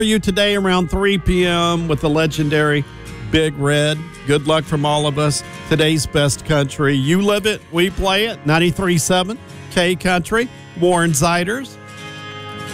you today around 3 p.m. with the legendary Big Red. Good luck from all of us. Today's best country. You live it, we play it. 93.7 K Country. Warren Zeiders.